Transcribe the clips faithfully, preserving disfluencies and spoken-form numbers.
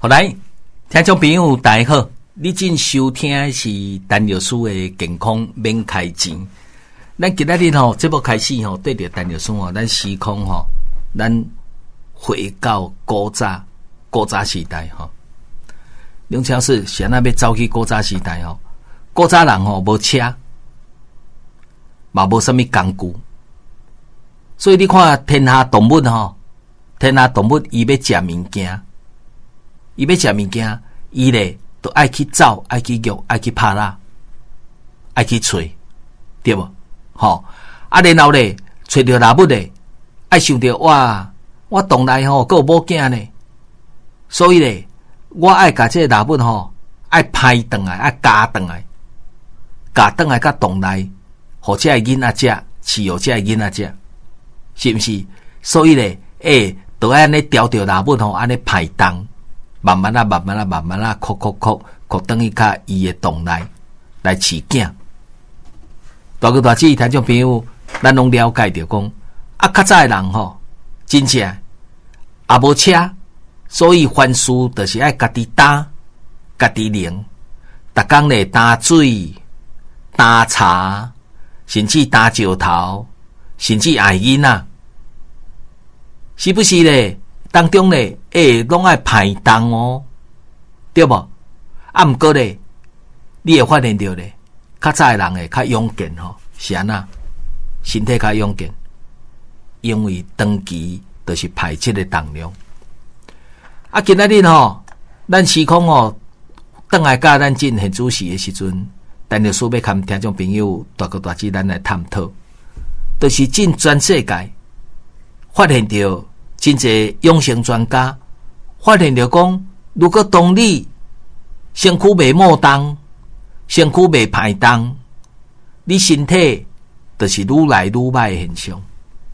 好来，听众朋友大家好，你正收听的是陈律师的健康免开钱。咱今仔日吼，节目开始吼，对着陈律师吼，咱时空吼，咱回到古早古早时代吼。梁超市现在要走去古早时代吼，古早人吼无车，嘛无啥物工具，所以你看天下动物吼，天下动物伊要食物件。伊要食物件，伊咧都爱去走，爱去肉，爱去拍拉，爱去找，对无？吼、哦，啊，然后咧，找着老母咧，爱想着哇，我洞内吼还有某囝呢，所以咧，我爱甲这个老母吼，爱拍转来，爱加转来，加转来甲洞内，互这个囡仔食，饲互这个囡仔食，是毋是？所以咧，诶，都爱安尼调着老母吼，安尼拍动。慢慢啊，慢慢啊，慢慢啊，哭哭哭，哭等于甲伊的洞内来饲囝。大哥大姐听众朋友，咱拢了解着讲，啊，较早的人吼，真正也无车，所以凡事就是爱家己打，家己拧，逐工咧打水、打茶，甚至打石头，甚至爱囡仔，是不是咧？当中咧，诶，拢爱排动哦，对无？啊，毋过咧，你会发现到咧，较早诶人诶较勇健吼，是安那？身体较勇健，因为长期都是排斥诶重量。啊，今仔日吼，咱时空吼，转来甲咱进现主持诶时阵，陈律师要甲听众朋友大哥大姐咱来探讨，就是进全世界发现到。真侪养生专家发现着讲，如果当你身躯未冒动，身躯未排动，你身体就是愈来愈歹的现象。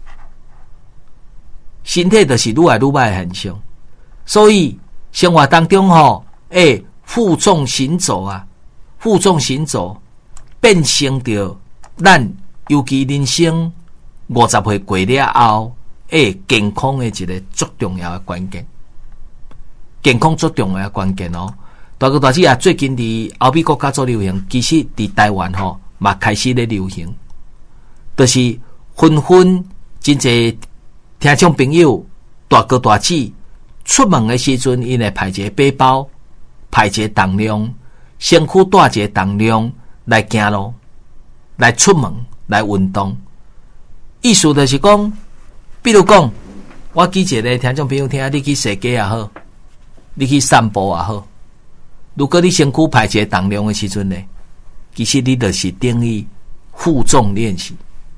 身体就是愈来愈歹的现象。所以生活当中吼，诶，负重行走啊，负重行走变成着咱尤其人生五十岁过了后。诶，健康的一个最重要的关键，健康最重要的关键哦。大哥大姐啊，最近伫欧美国家做流行，其实伫台湾吼嘛开始咧流行，就是纷纷真侪听众朋友大哥大姐出门的时阵，因会排一个背包，排一个重量，身躯带一个重量来行路，来出门来运动。意思就是讲。比如讲，我举一个听众朋友听，你去踅街也好，你去散步也好。如果你身躯排一个重量的时阵呢，其实你就是等于负重练习。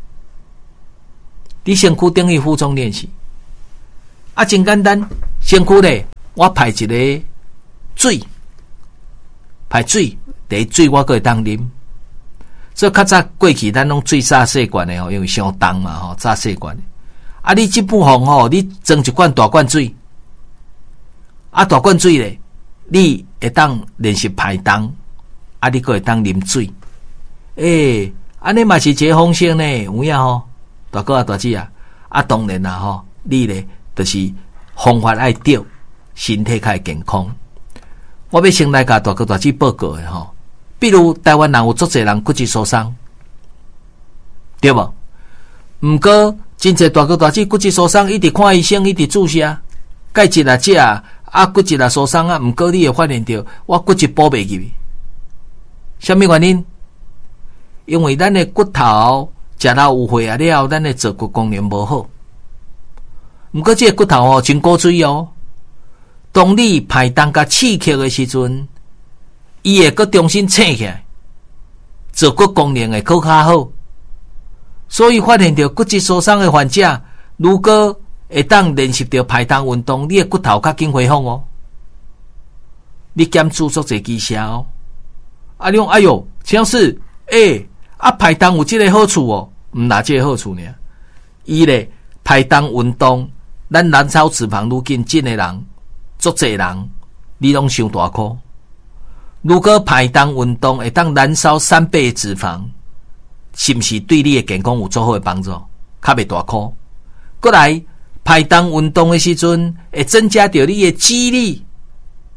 你身躯等于负重练习，啊，真简单。身躯呢，我排一个水，排水，第一水我可以当啉。所以较早过去咱拢水炸细罐的吼，因为伤重嘛吼，炸细罐。啊！你即不妨吼，你装一罐大罐水，啊，大罐水咧，你会当练习排动，啊，你个会当啉水，诶、欸，安尼嘛是一个方式呢，有影吼？大哥啊，大姐啊，啊，当然啦吼，你咧就是方法爱对，身体较健康。我要先来甲大哥大姐报告的吼，比如台湾人有足侪人骨质疏松，对无？毋过。真侪大哥大姐骨质疏松，一直看医生，一直注射钙质啊、钾啊，啊骨质啊疏松啊，毋过你会发现到我骨质补袂去。什么原因？因为咱的骨头食到有血啊了，咱的坐骨功能无好。毋过这个骨头哦，真古锥哦。当你排动甲刺激的时阵，伊会搁重新醒起来，坐骨功能会搁较好。所以发现到骨质疏松的患者，如果会当练习到排动运动，你的骨头较紧恢复哦。你减注足侪技巧哦。啊，你讲哎哟，像是诶、欸、啊排动有这个好处哦，毋哪这个好处呢？伊咧排动运动，咱燃烧脂肪愈紧，真的人足侪人，你拢伤大箍。如果排动运动会当燃烧三倍的脂肪。是不是对你的健康有足好的帮助？较袂大箍。过来排动运动的时阵，会增加着你的肌力，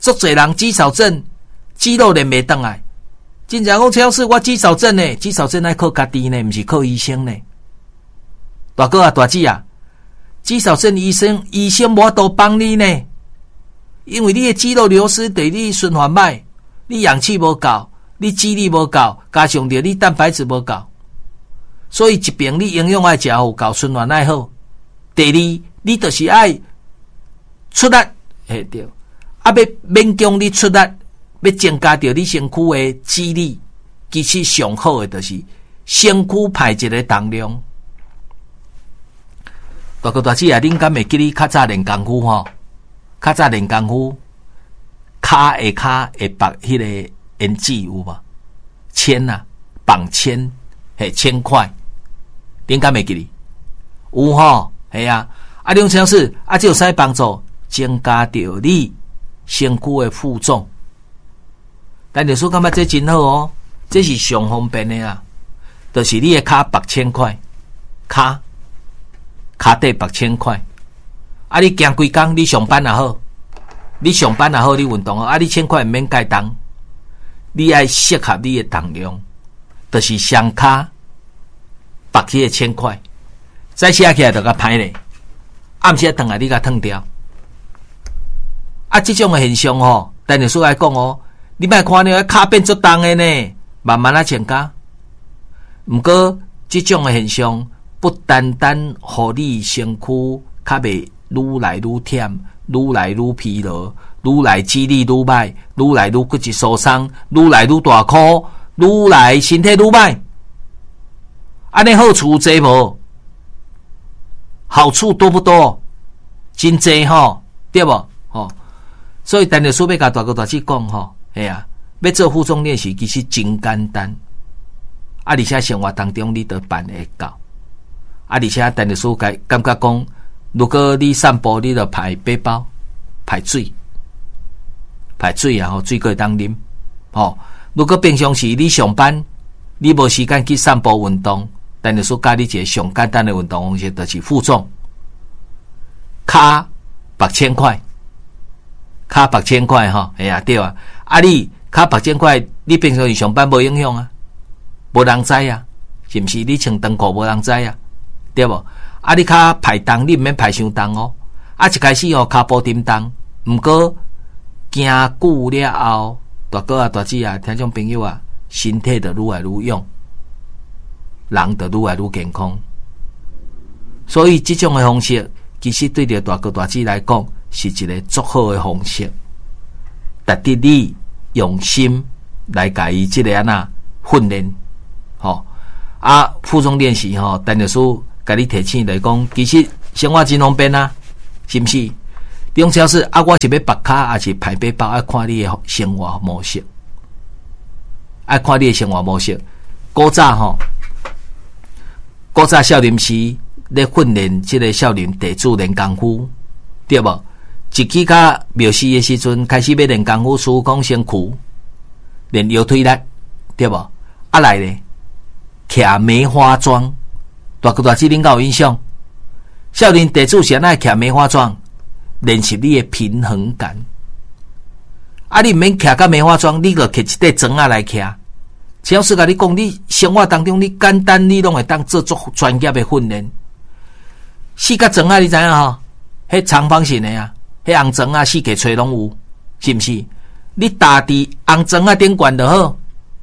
足侪人肌少症，肌肉练袂转来。真正讲超市我肌少症呢，肌少症爱靠家己呢，毋是靠医生呢。大哥啊，大姐啊，肌少症医生医生无法度帮你呢，因为你的肌肉流失，对你循环歹，你氧气无够，你肌力无够，加上着你蛋白质无够，所以一边你营养爱食好，够循环爱好。第二，你就是爱出力，嘿对，啊要勉强你出力。要增加到你身躯的肌力，其实上好的就是身躯排泄的重量。大哥大姐啊，恁敢会记你较早练功夫吼？较早练功夫，骹下骹会绑迄个胭脂有无？铅啊，绑铅，嘿，铅块，恁敢会记你？有吼，系啊，啊，两种是啊，就有啥帮助？增加到你身躯的负重。但律师感觉这真好哦，这是上方便的啊，就是你的骹绑千块，骹骹底绑千块，啊，你行几工，你上班也好，你上班也好，你运动啊，你千块唔免介重，你爱适合你的重量，就是上骹绑起个千块，再写起来就较歹咧，暗时顿来你甲烫掉，啊，这种的现象吼，但律师来讲哦。你莫看你骹变足重的呢，慢慢啊增加。毋过这种的现象，不单单互你身躯较袂愈来愈忝、愈来愈疲劳、愈来肌力愈歹、愈来愈骨质疏松、愈来愈大箍、愈来身体愈歹。安尼好处济无？好处多不多？真济吼，对无？吼，所以陈律师要甲大哥大姐讲吼。哎呀、啊，要做负重练习其实真简单，啊！而且生活当中你都办会到，啊！而且陈律师感感觉讲，如果你散步，你就排背包、排水、排水啊！吼，水可以当啉。吼，如果平常时你上班，你无时间去散步运动，陈律师教你一个上简单的运动方式，就是负重，骹八千块。卡八千块哈，哎呀对啊，啊你卡八千块，你平常时上班无影响啊，无人知啊，是毋是？你穿长裤无人知啊，对无？啊你卡排重，你毋免排伤重哦。啊一开始哦卡步沉重，毋过行久了后，大哥啊大姐啊，听众朋友啊，身体就愈来愈勇，人就愈来愈健康。所以这种的方式，其实对着大哥大姐来讲。是一个足好的方式，值得你用心来甲伊即个安那训练，吼啊负重练习吼，陈律师甲你提醒来讲，其实生活真方便啊，是毋是？中超市啊，我是要拔卡还是排背包，爱看你的生活模式，爱看你的生活模式。古早吼，古早少林时咧训练即个少林弟子练功夫，对无？一起到庙寺的时阵，开始要练功夫，师傅讲先苦，练腰腿力，对无？啊来咧，徛梅花桩，大哥大姐恁敢有印象？少林弟子是安怎徛梅花桩，练习你的平衡感。啊，你毋免徛到梅花桩，你就摕一块砖仔来徛。只要是甲你讲，你生活当中你简单，你拢会当做足专业的训练。四角砖仔你知影吼？迄长方形的啊。迄红砖啊，四界吹拢有，是毋是？你打伫红砖啊顶悬就好，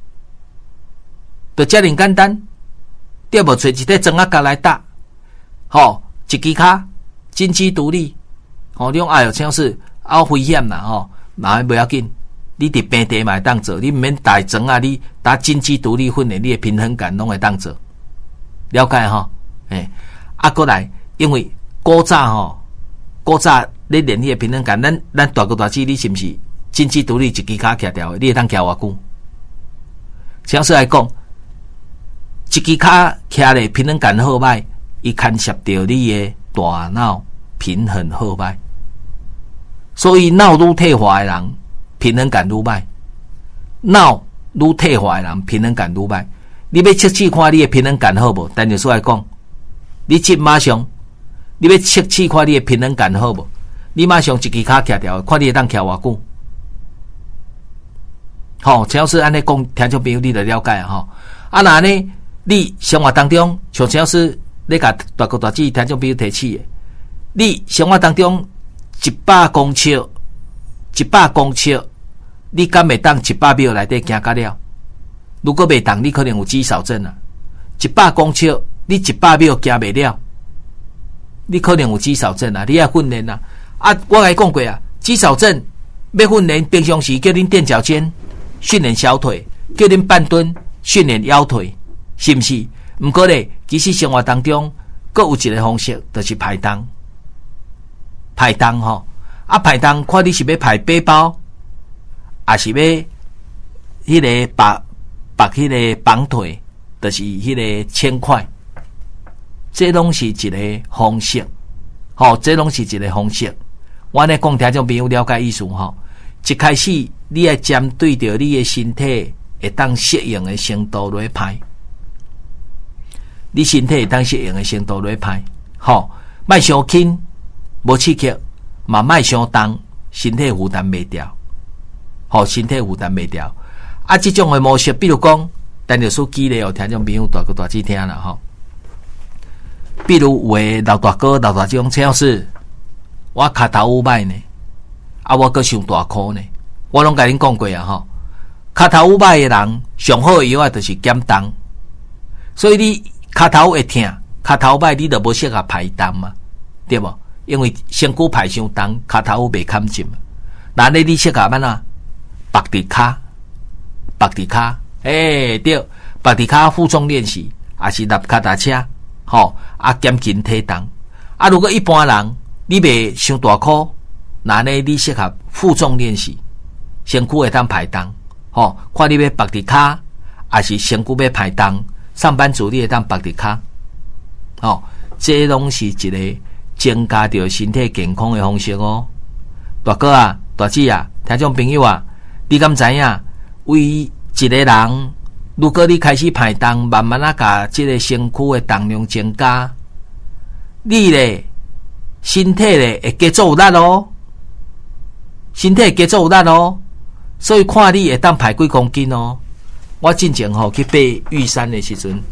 就遮尔简单。对无？找一块砖啊夹来搭，吼，一支骹，真肌独立。吼，你讲哎哟，像是啊危险啦，吼，嘛无要紧。你伫平地嘛会当做，你毋免打砖啊，你打真肌独立训练，你的平衡感拢会当做。了解吼？诶，啊，过来，因为古早吼，古早。你练你的平衡感，咱咱大哥大姐，你是毋是真肌独立一支骹徛掉？你会当徛偌久？相对来讲，一支骹徛咧平衡感好歹，伊牵涉到你的大脑平衡好歹，所以脑愈退化的人平衡感愈歹，脑愈退化的人平衡感愈歹。你要测试看你的平衡感好无？但就是来讲，你即马上，你要测试看你的平衡感好无？你马上一支骹徛掉，看你会当徛偌久。 吼、哦，陈老师安尼讲，听众朋友你就了解啊吼。啊，那呢，你生活当中，像陈老师你甲大哥大姐听众朋友提起的，你生活当中一百公尺，一百公尺，你敢会当一百秒内底行到了？如果袂当，你可能有肌少症啊。一百公尺，你一百秒行袂了，你可能有肌少症啊。你要训练啊。啊，我甲你讲过啊，肌少症要训练，平常时叫恁垫脚尖训练小腿，叫恁半蹲训练腰腿，是毋是？毋过咧，其实生活当中，阁有一个方式，就是排档。排档吼，啊排档，看你是要排背包，还是要迄个绑绑迄个绑腿，就是迄个铅块。这拢是一个方式，吼，这拢是一个方式。我咧讲听众朋友了解意思吼。一开始你要针对着你的身体会当适应的程度来排，你身体会当适应的程度来排，吼，莫伤轻，无刺激，嘛莫伤重，身体负担袂掉，吼，身体负担袂掉。啊，这种的模式，比如讲，但就是举例哦，听众朋友大哥大姐听啦，吼。比如有诶老大哥、老大姐讲，陈老师，我脚头有歹呢。啊，我阁伤大箍呢，我拢甲恁讲过啊吼，脚头有歹诶人上好诶药啊，就是减重。所以你脚头会痛，脚头歹你就无适合排重嘛，对无？因为身躯排伤重，脚头袂堪进嘛。那你你适合安怎？绑伫骹，绑伫骹，诶、欸、对，绑伫骹负重练习，也是踏脚踏车，吼啊减轻体重。啊，如果一般人你袂伤大箍。那呢？你适合负重练习，身躯会当排重，吼、哦，看你要绑伫骹，还是身躯要排重。上班族你会当绑伫骹，哦，这拢是一个增加着身体健康的方式哦。大哥啊，大姐啊，听众朋友啊，你敢知影？为一个人，如果你开始排重，慢慢啊，甲这个身躯的重量增加，你咧身体咧会加做有力哦。身体加做有力哦，所以看你会当排几公斤哦。我之前吼去爬玉山的时阵，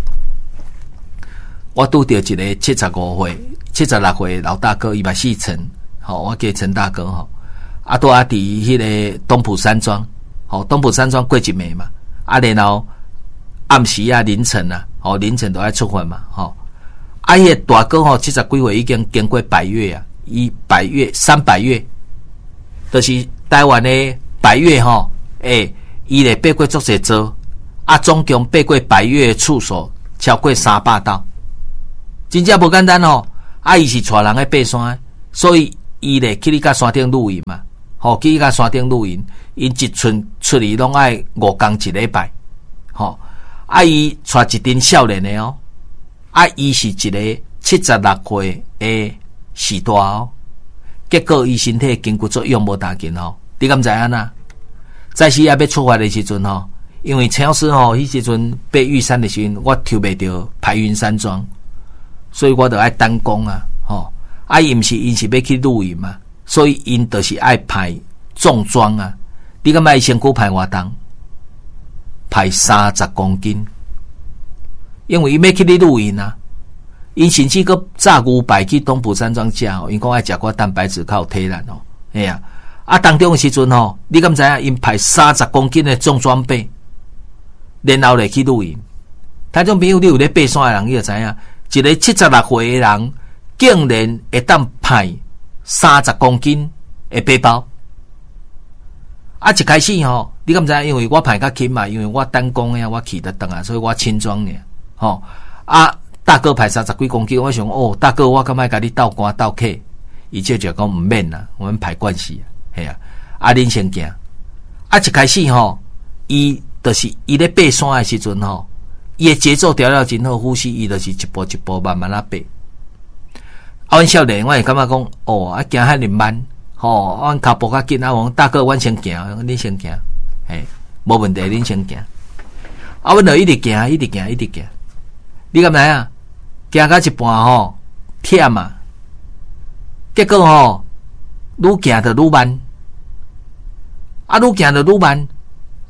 我拄到一个七十五岁、七十六岁老大哥，伊嘛姓陈，吼，我叫陈大哥吼。啊，拄啊伫迄个东埔山庄，吼，东埔山庄过一暝嘛，啊，然后暗时啊凌晨啊，吼，凌晨都爱出发嘛，吼。啊，迄个大哥吼七十几岁已经经过百岳啊，伊百岳三百岳。就是台湾的百岳吼，诶、欸，伊咧爬过足侪座，啊，总共爬过百岳的次数超过三百道，真正无简单哦。啊，伊是带人去爬山，所以伊咧去你甲山顶露营嘛，吼，去你甲山顶露营，因一寸出去拢爱五工一礼拜，吼，啊，伊带一阵少年的哦，啊，伊是一个七十六岁的时大哦。结果伊身体筋骨作用无大紧吼，你敢知影呐？在时也要出发的时阵吼，因为陈老师吼，迄时阵爬玉山的时阵，我抽袂到排云山庄，所以我就爱单攻啊，吼，啊，伊毋是因是要去露营嘛，所以因就是爱排重装啊。你敢知伊身躯排偌重？排三十公斤，因为伊要去你露营啊。因甚至个炸牛排去东埔山庄食哦，因讲爱食寡蛋白质较有体力哦，哎呀，啊当中的时阵吼，你敢知影因排三十公斤的重装备，然后来去露营。听众朋友，你有咧爬山的人，你就知影，一个七十六岁的人，竟然会当排三十公斤的背包。啊，一开始吼，你敢知影？因为我排较轻嘛，因为我单工呀，我骑得动啊，所以我轻装呢，吼啊。大哥排三十几公斤，我想哦，大哥我敢爱甲你斗肝斗客，伊就就讲毋免啦，我们排关系啊，系啊，啊恁先行，啊一开始吼，伊就是伊咧爬山的时阵吼，伊的节奏调了真好，呼吸伊就是一步一步慢慢啊爬。啊，阮少年我会感觉讲哦，啊行遐尼慢，吼、哦，阮脚步较紧啊，我大哥阮先行，恁先行，嘿，无问题，恁先行。啊，阮就一直行，一直行，一直行，你敢知影？行到一半吼，忝啊！结果吼，愈行就愈慢，啊，愈行就愈慢，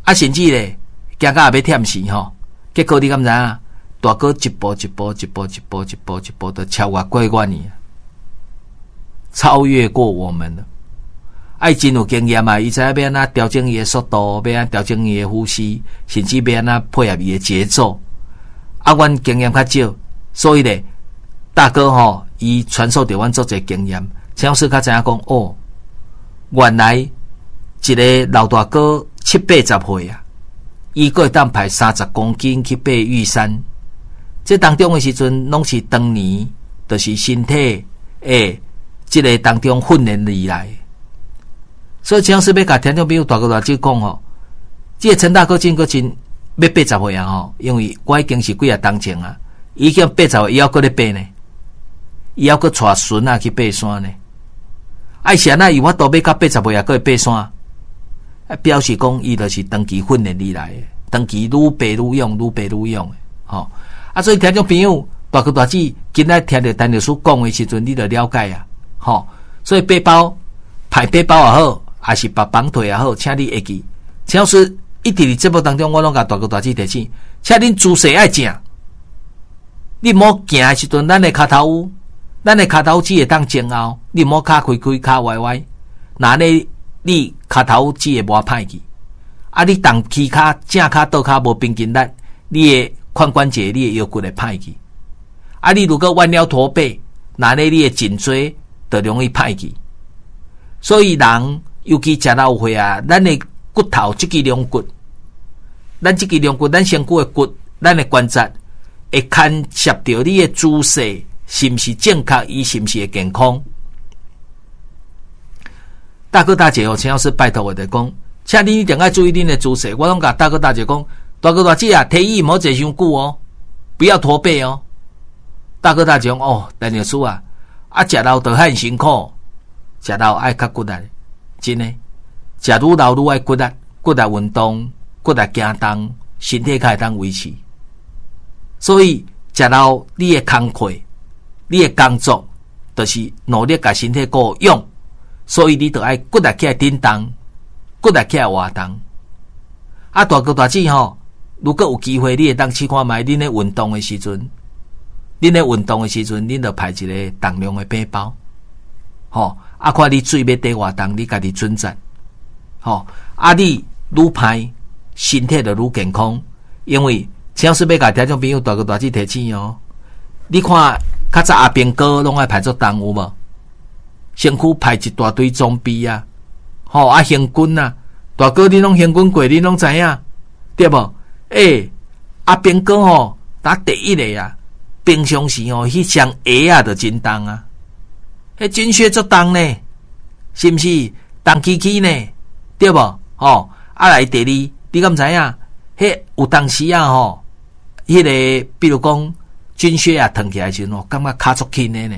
啊，甚至咧，行到也要忝死吼。结果你敢知影？大哥一步一步一步一步一步一步的超越过我你，超越过我们了。爱真有经验啊！伊知影要安怎调整伊的速度，要安怎调整伊的呼吸，甚至要安怎配合伊的节奏。啊，阮经验较少，所以咧，大哥吼，伊传授着阮足侪经验。陈老师较知影讲哦，原来一个老大哥七八十岁啊，伊个会当排三十公斤去爬玉山。这当中的时阵，拢是当年，就是身体诶，这个当中训练而来。所以陈老师要甲听众朋友大哥大姐讲吼，这个陈大哥真个真要八十岁啊吼，因为我已经是几啊当前啊，已经八十岁，伊还阁咧爬呢，伊还阁带孙啊去爬山呢。爱是安那有法度要到八十岁啊，阁会爬山，啊表示讲伊就是长期训练而来的，长期愈爬愈勇，愈爬愈勇的吼。啊，所以听众朋友大哥大姐今仔听着陈老师讲的时阵，你就了解啊，吼。所以背包排背包也好，还是绑绑腿也好，请你会记。陈老师一直伫节目当中，我拢甲大哥大姐提醒，请恁姿势爱正。你莫行的时阵，咱的骹头有，咱的骹头只会当前后，你莫骹开开，骹歪歪，那呢你骹头只会磨歹去。啊，你动起骹正骹倒骹无平均力，你的髋关节、你的腰骨会歹去。啊，你如果弯腰驼背，那呢你的颈椎就容易歹去。所以人尤其食老岁啊，咱的骨头这支龙骨，咱这支龙骨，咱身躯的骨，咱的关节会牵涉到你的姿势是不是正确，伊是不是会健康。大哥大姐哦，陈老师拜托我的讲，请你一定要注意恁的姿势。我拢甲大哥大姐讲，大哥大姐啊，提议莫坐伤久哦，不要驼背哦。大哥大姐讲哦，陈老师啊，啊食老都很辛苦，食老爱较骨力，真的，食愈老愈爱骨力，骨力运动，骨力行动，身体才会当维持。所以食老你的工课，你的工作，就是努力甲身体够用，所以你就爱骨力起来振动，骨力起来活动。啊，大哥大姐吼，如果有机会，你会当试看卖恁咧运动的时阵，恁咧运动的时阵，恁就排一个重量的背包，吼，啊，看你水要底活动，你家己准则，吼，啊，你愈排身体就愈健康，因为陈老师要甲听众朋友大哥大姐提醒哦，你看较早阿兵哥拢爱排做重有无？身躯排一大堆装备啊，吼啊行军啊，大哥你拢行军过，你拢知影对无？诶、欸，阿兵哥吼打第一个啊，平常时吼迄双鞋啊就真重啊，迄真靴足重呢，是毋是？重起起呢，对无？吼啊来第二，你敢知影？迄有当时啊吼，迄、那个比如讲军靴啊脱起来时吼，感觉骹足轻的呢。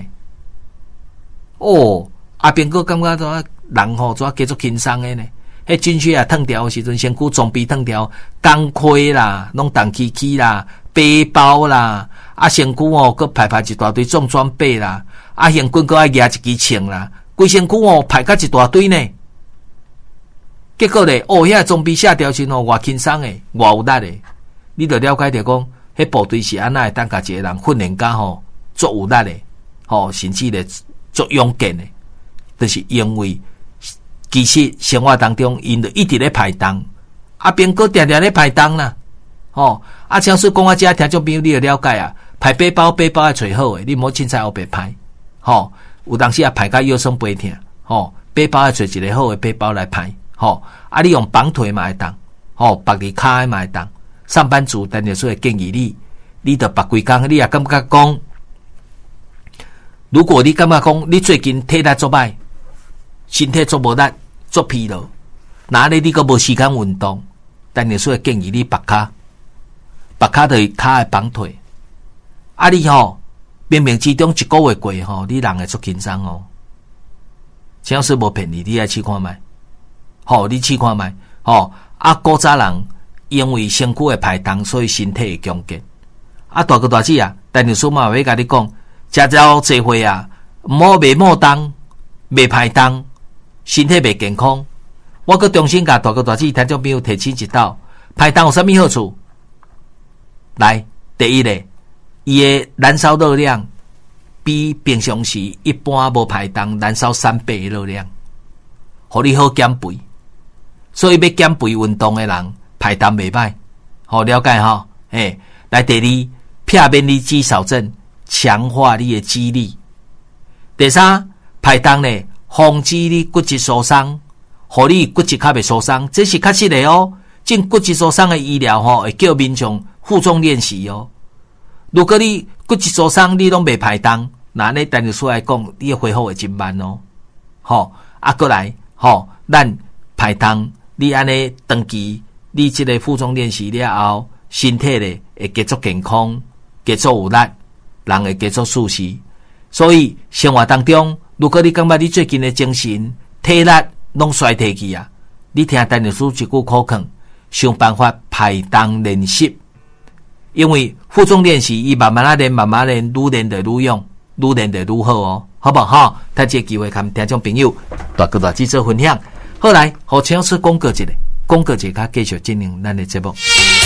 哦，阿兵哥感觉怎人吼怎加足轻松的呢？迄军靴啊脱掉的时阵，身躯装备脱掉，钢盔啦，拢重起起啦，背包啦，啊身躯哦，佮排排一大堆重装备啦，啊行军佮爱举一支枪啦，规身躯哦排甲一大堆呢。结果咧，哦，遐装备下掉时吼，偌轻松诶，偌有力诶，你着了解着讲，迄部队是安那会当甲一个人训练甲吼，足有力诶，吼，甚至咧足勇敢诶，就是因为。其实生活当中，因就一直咧排动，啊，边个定定咧排动啦，吼，啊，像说讲啊，遮听众朋友你就了解啊，排背包背包要找好诶，你莫凊彩后白排，吼，有当时啊排甲腰酸背痛，吼，背包要找一个好诶背包来排，吼，啊，你用绑腿嘛会当，吼，绑伫骹诶嘛会当，上班族但是会建议你，你着绑规工，你也感觉讲，如果你感觉讲你最近体力足歹。身体做无力，做疲劳，那你你个无时间运动，但是所以建议你绑骹，绑骹就是骹的绑腿。啊，你吼明明之中一个月过吼，你人会足轻松哦。陈老师无骗你，你来试看卖，吼，你试看卖，吼啊，古早人因为身躯会排动，所以身体会强健。啊，大哥大姐啊，但是说嘛，要甲你讲，食了济岁啊，莫袂莫动，袂排动。身体袂健康， 我阁重新甲大哥大姐听众朋友提醒一道，排糖有啥物好处？来，第一个，伊的燃烧热量比平常时一般无排糖燃烧三倍的热量，互你好减肥。所以要减肥运动的人排糖袂歹，好了解哈。诶，来第二，避免你肌少症，强化你的肌力。第三，排糖呢，防止你骨质疏松，互你骨质较袂疏松，这是确实的哦。种骨质疏松的医疗吼，会叫民众负重练习哦。如果你骨质疏松，你拢袂排糖，那安尼单就出来讲，你恢复会真慢哦。吼，啊，过来，吼，咱排糖，你安尼长期，你这个负重练习了后，身体咧会继续健康，继续有力，人会继续舒适。所以生活当中，如果你感觉你最近的精神、体力拢衰退去啊，你听陈律师一句口劝，想办法排糖练习。因为负重练习，伊慢慢啊练，慢慢练，愈练就愈用，愈练就愈好哦，好不好？哈，趁这个机会，跟听众朋友大哥大姐做分享。后来，和陈老师讲过一个，讲过一个，继续进行咱的节目。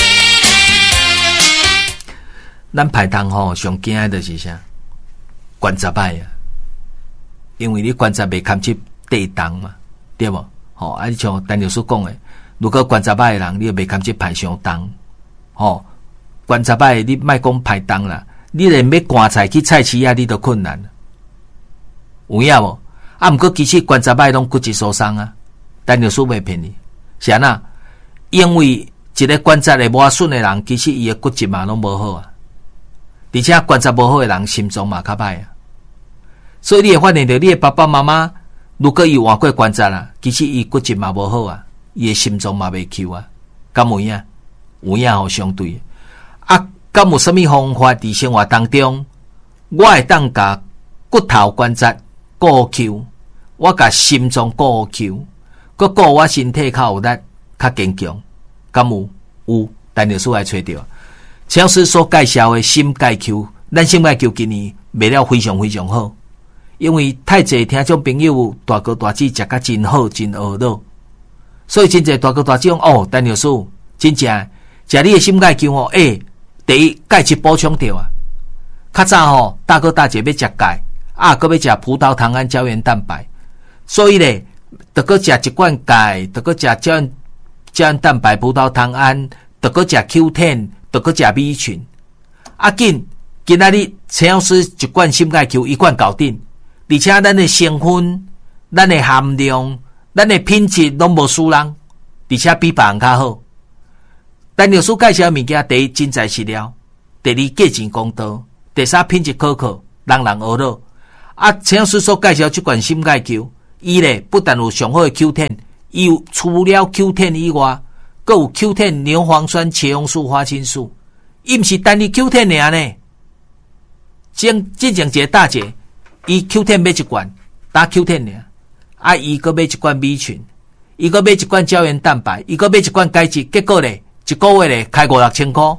咱排糖吼，上惊的就是啥？关节摆啊，因为你关节袂堪去地糖嘛，对无？吼、哦，啊，你像陈律师讲的，如果关节摆的人，你又袂堪去排伤糖，吼、哦。关节摆你莫讲排糖啦，你连要赶菜去菜市啊，你都困难。有影无？啊，毋过其实关节摆拢骨质疏松啊，但律师袂骗你，是安那？因为一个关节的磨损的人，其实伊的骨质嘛拢无好啊，而且关节无好的人，心脏嘛较歹啊。所以你会发现到你的爸爸妈妈，如果伊换过关节啦，其实伊骨质嘛无好啊，伊的心脏嘛袂扣啊，敢有影？有影吼，相对。啊，敢有什么方法伫生活当中，我会当甲骨头关节固扣，我甲心脏固扣，搁顾我身体较有力、较坚强。敢有？有，陈律师来找到。陈老师所介绍的心钙球，咱心钙球今年卖了非常非常好，因为太侪听众朋友大哥大姐食甲真好，真饿咯，所以真侪大哥大姐讲哦，陈律师真正食你的心钙球哦，诶、欸。第一，钙质补充着啊！较早吼，大哥大姐要食钙，啊，搁要食葡萄糖胺胶原蛋白，所以咧，得搁食一罐钙，得搁食胶原胶原蛋白、葡萄糖胺，得搁食 Q 十，得搁食 B 群。啊，紧今仔日陈老师一罐心钙球一罐搞定，而且咱的成分、咱的含量、咱的品质拢无输人，而且比别人较好。陈律师介绍物件，第一真材实料，第二价钱公道，第三品质可靠，人人学乐。啊，陈老师所介绍这款心钙球，伊咧不但有上好的 Q 十，伊有除了 Q 十以外，还有 Q 十 牛磺酸、茄红素、花青素，伊毋是单一 Q 十 尔呢。正正正一个大姐，伊 Q 十 买一罐，打 Q 十 尔，啊，伊搁买一罐 B 群，伊搁买一罐胶原蛋白，伊搁买一罐钙质，结果咧。一个月咧开五六千块，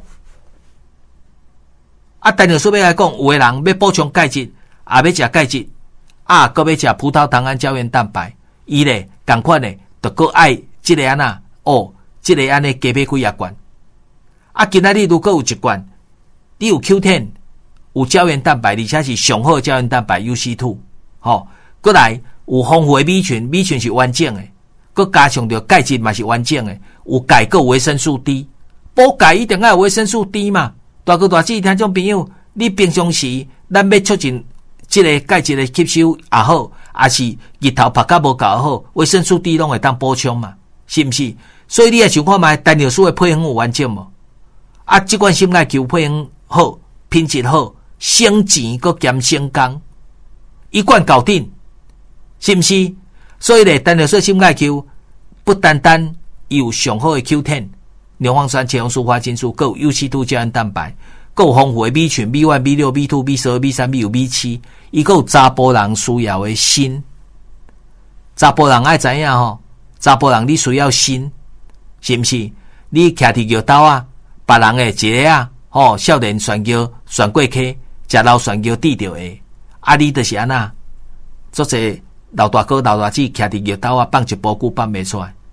啊！陈律师要来讲，有个人要补充钙质，也要食钙质，啊，搁要食葡萄糖胺胶原蛋白，伊咧同款咧，就搁爱即个安那哦，即个安尼加买几啊罐。啊，今仔日如果有一罐，你有 Q 十，有胶原蛋白，而且是上好的胶原蛋白 U C 二，吼，过来有丰富的 B 群 ，B 群是完整的。佮加上着钙质嘛是完整的，有钙佮维生素 D， 补钙一定要有维生素 D 嘛。大哥大姐听众朋友，你平常时咱要促进这个钙质的吸收也好，也是日头晒甲无够好，维生素 D 拢会当补充嘛，是毋是？所以你也想看卖陈律师的配方有完整无？啊，这款心钙球配方好，品质好，省钱佮减省工，一罐搞定，是毋是？所以咧，陈律师心钙球不单单有上好的 Q 十、牛磺酸、茄红素、花青素，还有 U C 二 胶原蛋白，还有丰富的 B 群 B 一、B 六、B 二、B 十二、B 三、B 五、B 七，伊还有查甫人需要的锌。查甫人爱知影吼，查甫人你需要锌，是毋是？你徛伫药刀啊，别人的一个啊，吼、哦，少年选叫选过溪，食老选叫滴着下，啊，你就是安那，做者。老大哥、老大姐徛伫药刀啊，放一包久放袂出来，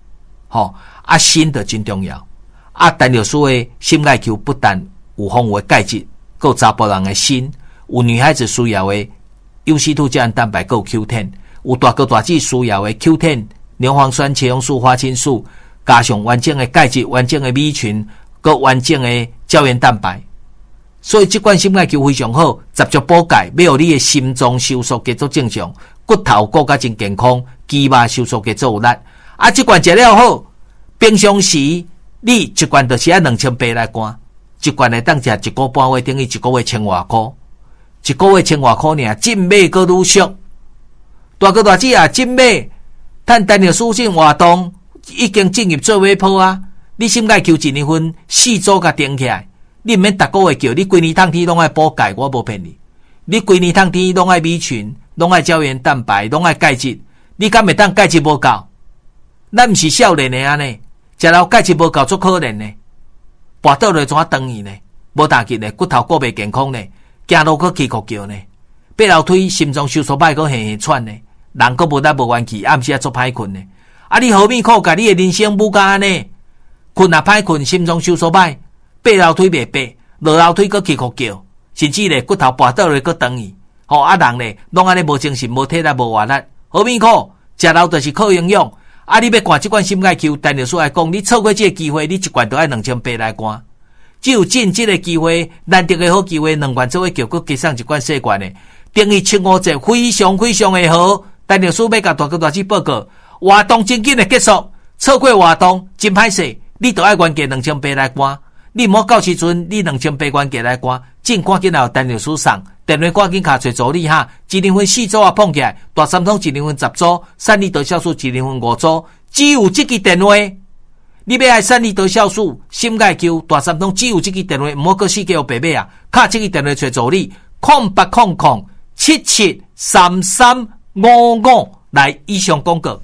吼啊锌就真重要。啊，陈律师的心爱 Q 不但有丰富的钙质，还有查甫人的锌，有女孩子需要的优C二胶原蛋白，还有 Q 十，有大哥大姐需要的 Q 十、牛磺酸、茄红素、花青素，加上完整的钙质、完整的米群，还完整的胶原蛋白。所以这款心爱 Q 非常好，十足补钙，要让你的心脏收缩节奏正常，骨头骨甲真健康，肌肉收缩节奏有力。啊，这罐食了好，平常时你一罐就是要两千八来罐，一罐会当食一个半月，等于一个月千外块，一个月千外块尔，进买阁愈俗。大哥大姐啊，进买，趁陈律师进活动已经进入做尾鋪啊！你心爱求一年份四组甲定起来，你毋免逐个月叫，你规年通天拢爱补钙，我无骗你。你规年通天拢爱米群，拢爱胶原蛋白，拢爱钙质，你敢会当钙质无够？咱毋是少年的安尼。食了钙质无够足可怜呢，跋倒来怎啊长去呢？无大吉呢，骨头骨袂健康呢，行路搁气哭叫呢，爬楼梯心脏收缩歹搁嘿嘿喘呢，人搁无力无元气，暗时啊做歹困呢。啊，你何必靠甲你的人生母甲安尼？困啊歹困，心脏收缩歹，爬楼梯袂爬，落楼梯搁气哭叫，甚至咧骨头跋倒来搁长去。吼啊人咧，拢安尼无精神、无体力、无活力，何必靠？食老就是靠营养。啊！你要灌这罐心爱 Q， 陈律师来讲，你错过这个机会，你一罐都要两千八来灌。只有进这个机会，难得的好机会，两罐做伙叫佮加上一罐小罐的，等于七五折，非常非常的好。陈律师要甲大哥大姐报告，活动真紧的结束，错过活动真歹势，你都要原价两千八来灌。你莫到时阵，你两千八原价来灌，尽赶紧来有陈律师送。电话赶紧卡找助理哈，一年份四组啊碰起来，大三通一年份十组，三厘德酵素一年份五组，只有这个电话，你要爱三厘德酵素，心爱 Q 大三通只有这个电话，唔好搁四叫白白啊，卡这个电话找助理，空八空空七七三三五五来以上广告。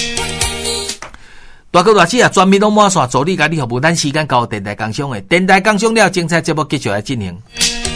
大哥大姐啊，专门拢满线助理甲你服务，咱时间到电台工商的，电台工商了精彩节目继续来进行。